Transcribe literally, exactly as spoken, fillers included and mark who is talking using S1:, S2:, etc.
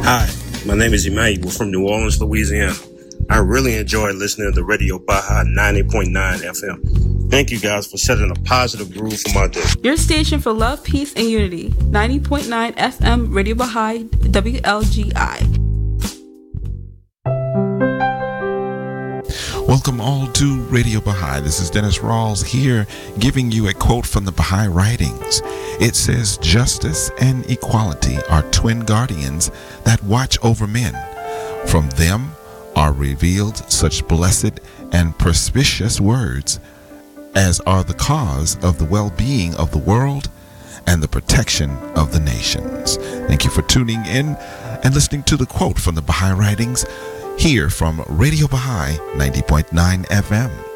S1: Hi, my name is Emmanuel from New Orleans, Louisiana. I really enjoy listening to Radio Baja ninety point nine F M. Thank you guys for setting a positive groove for my day.
S2: Your station for love, peace, and unity. ninety point nine F M Radio Baha'i, W L G I.
S3: Welcome all to Radio Baha'i. This is Dennis Rawls here, giving you a quote from the Baha'i writings. It says, "Justice and equality are twin guardians that watch over men. From them are revealed such blessed and perspicuous words as are the cause of the well-being of the world and the protection of the nations." Thank you for tuning in and listening to the quote from the Baha'i writings here from Radio Baha'i ninety point nine F M.